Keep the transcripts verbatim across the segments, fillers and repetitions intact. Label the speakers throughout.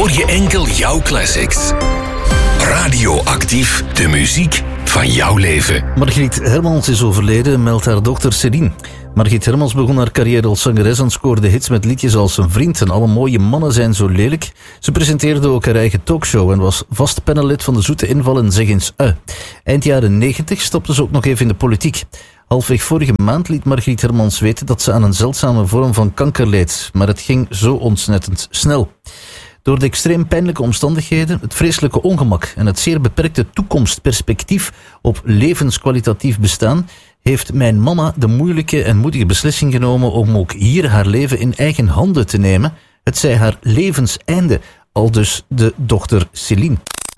Speaker 1: hoor je enkel jouw classics. Radioactief, de muziek van jouw leven.
Speaker 2: Margriet Hermans is overleden, meldt haar dochter Céline. Margriet Hermans begon haar carrière als zangeres en scoorde hits met liedjes als Een vriend en Alle mooie mannen zijn zo lelijk. Ze presenteerde ook haar eigen talkshow en was vast panellid van de Zoete Invallen Zeg eens uh. Eind jaren negentig stopte ze ook nog even in de politiek. Halfweg vorige maand liet Margriet Hermans weten dat ze aan een zeldzame vorm van kanker leed, maar het ging zo ontzettend snel. Door de extreem pijnlijke omstandigheden, het vreselijke ongemak en het zeer beperkte toekomstperspectief op levenskwalitatief bestaan, heeft mijn mama de moeilijke en moedige beslissing genomen om ook hier haar leven in eigen handen te nemen. Het zij haar levenseinde, aldus de dochter Céline.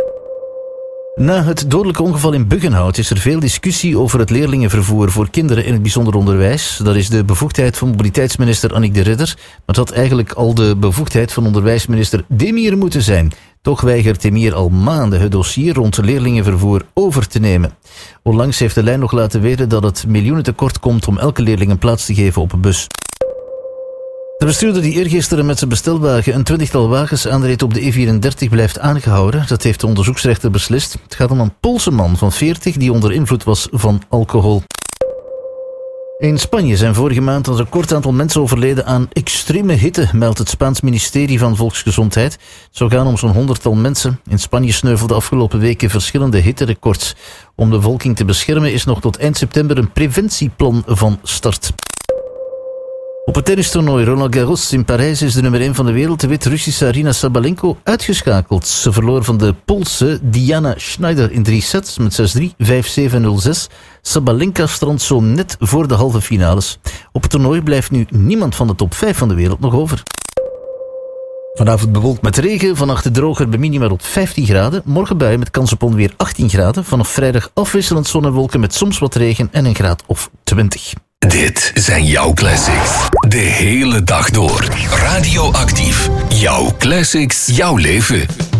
Speaker 2: Na het dodelijke ongeval in Buggenhout is er veel discussie over het leerlingenvervoer voor kinderen in het bijzonder onderwijs. Dat is de bevoegdheid van mobiliteitsminister Annick de Ridder, maar het had eigenlijk al de bevoegdheid van onderwijsminister Demir moeten zijn. Toch weigert Demir al maanden het dossier rond leerlingenvervoer over te nemen. Onlangs heeft de lijn nog laten weten dat het miljoenen tekort komt om elke leerling een plaats te geven op een bus. De bestuurder die eergisteren met zijn bestelwagen een twintigtal wagens aanreed op de E vierendertig blijft aangehouden. Dat heeft de onderzoeksrechter beslist. Het gaat om een Poolse man van veertig die onder invloed was van alcohol. In Spanje zijn vorige maand een record aantal mensen overleden aan extreme hitte, meldt het Spaans ministerie van Volksgezondheid. Het zou gaan om zo'n honderdtal mensen. In Spanje sneuvelden afgelopen weken verschillende hitterecords. Om de bevolking te beschermen is nog tot eind september een preventieplan van start. Op het tennistoernooi Roland Garros in Parijs is de nummer één van de wereld, de Wit-Russische Aryna Sabalenko, uitgeschakeld. Ze verloor van de Poolse Diana Schneider in drie sets met zes drie, vijf zeven en nul zes. Sabalenka strandt zo net voor de halve finales. Op het toernooi blijft nu niemand van de top vijf van de wereld nog over. Vanavond bewolkt met regen, vannacht droger bij minima rond vijftien graden. Morgen buien met kans op onweer achttien graden. Vanaf vrijdag afwisselend zon en wolken met soms wat regen en een graad of twintig.
Speaker 1: Dit zijn jouw classics. De hele dag door. Radioactief. Jouw classics, jouw leven.